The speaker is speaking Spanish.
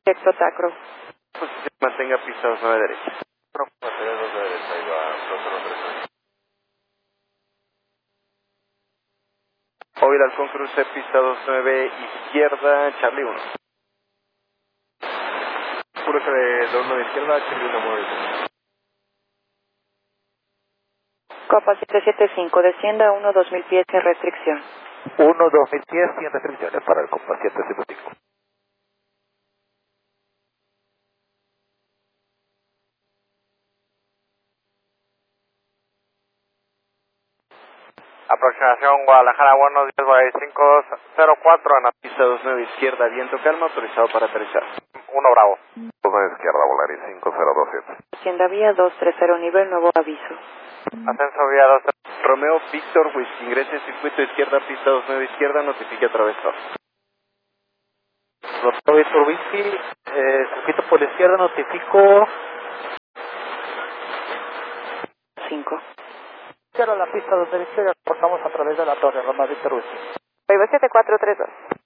Texto Tacro. Posición, mantenga pista 29 derecha. Mantener 2 de derecha, ahí va 203. Hoy el Halcón cruce pista 29 izquierda, Charlie 1. Cruce de 29 izquierda, Charlie 1 muy bien. Copa 775, descienda 1 2000 pies sin restricción. 1 2000 pies sin restricciones para el Copa 775. Aproximación Guadalajara, buenos días, Guay 504 en la Pista 29 izquierda, viento calma, autorizado para aterrizar. 1 Bravo. 2 izquierda, Volaris 5027. Descienda vía 230, nivel nuevo aviso. Ascenso vía 2. Romeo Víctor, Whisky, ingrese circuito izquierda, pista 29 izquierda, notifique atravesado. Romeo Víctor Whisky, circuito por la izquierda, notifico. 5. Cierra la pista 2 de la izquierda, cortamos a través de la torre, Romeo Víctor Whisky. Vivo 7432.